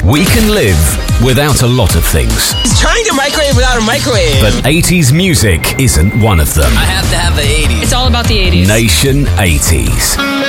We can live without a lot of things. He's trying to microwave without a microwave. But 80s music isn't one of them. I have to have the 80s. It's all about the 80s. Nation 80s.